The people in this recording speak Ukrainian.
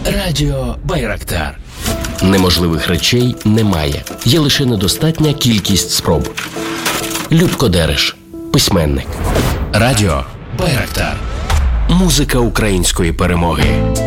Радіо Байрактар. Неможливих речей немає. Є лише недостатня кількість спроб. Любко Дереш, письменник. Радіо Байрактар. Музика української перемоги.